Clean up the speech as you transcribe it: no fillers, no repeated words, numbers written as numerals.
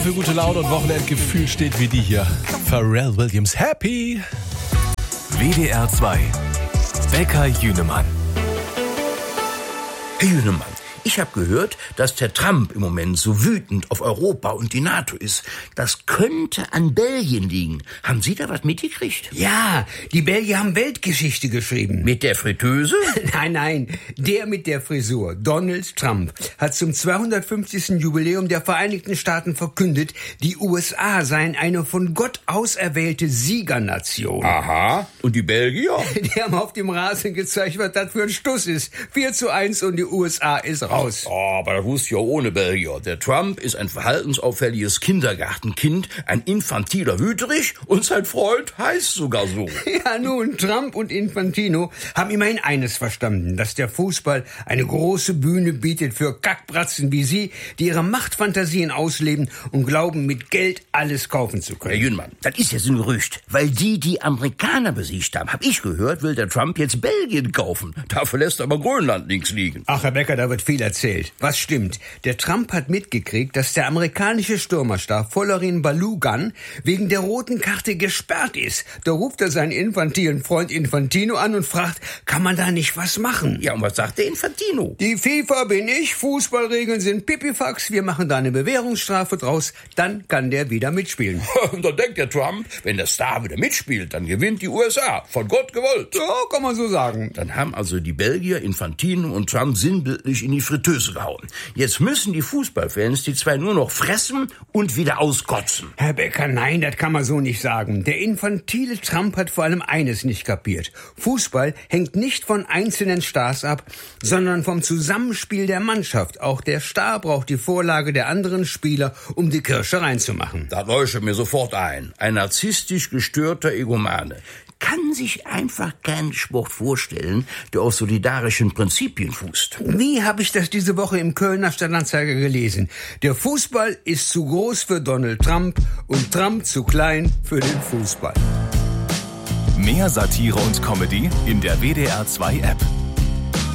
Für gute Laune und Wochenendgefühl steht wie die hier. Pharrell Williams, Happy. WDR 2. Bäcker Jünemann. Herr Jünemann, ich habe gehört, dass der Trump im Moment so wütend auf Europa und die NATO ist. Das könnte an Belgien liegen. Haben Sie da was mitgekriegt? Ja, die Belgier haben Weltgeschichte geschrieben. Mit der Fritteuse? Nein, der mit der Frisur, Donald Trump, hat zum 250. Jubiläum der Vereinigten Staaten verkündet, die USA seien eine von Gott auserwählte Siegernation. Aha. Und die Belgier? Die haben auf dem Rasen gezeigt, was das für ein Stuss ist. 4:1 und die USA ist raus. Oh, aber das wusste ich ja ohne Belgier. Der Trump ist ein verhaltensauffälliges Kindergartenkind, ein infantiler Wüterich und sein Freund heißt sogar so. Ja nun, Trump und Infantino haben immerhin eines verstanden, dass der Fußball eine große Bühne bietet für Kackbratzen wie Sie, die ihre Machtfantasien ausleben und glauben, mit Geld alles kaufen zu können. Herr Jünemann, das ist jetzt ein Gerücht. Weil die Amerikaner besiegt haben, hab ich gehört, will der Trump jetzt Belgien kaufen. Dafür lässt aber Grönland links liegen. Ach, Herr Becker, da wird viel erzählt. Was stimmt? Der Trump hat mitgekriegt, dass der amerikanische Stürmerstar Folarin Balogun wegen der roten Karte gesperrt ist. Da ruft er seinen infantilen Freund Infantino an und fragt, kann man da nicht was machen? Ja, und was sagt der Infantino? Die FIFA bin ich, Fußballregeln sind Pipifax, wir machen da eine Bewährungsstrafe draus, dann kann der wieder mitspielen. Und dann denkt der Trump, wenn der Star wieder mitspielt, dann gewinnt die USA. Von Gott gewollt. Ja, kann man so sagen. Dann haben also die Belgier Infantino und Trump sinnbildlich in die Fritteuse gehauen. Jetzt müssen die Fußballfans die zwei nur noch fressen und wieder auskotzen. Herr Becker, nein, das kann man so nicht sagen. Der infantile Trump hat vor allem eines nicht kapiert. Fußball hängt nicht von einzelnen Stars ab, sondern vom Zusammenspiel der Mannschaft. Auch der Star braucht die Vorlage der anderen Spieler, um die Kirsche reinzumachen. Da leuchtet mir sofort ein. Ein narzisstisch gestörter Egomane. Kann sich einfach keinen Sport vorstellen, der auf solidarischen Prinzipien fußt. Wie habe ich das diese Woche im Kölner Stadtanzeiger gelesen? Der Fußball ist zu groß für Donald Trump und Trump zu klein für den Fußball. Mehr Satire und Comedy in der WDR 2 App.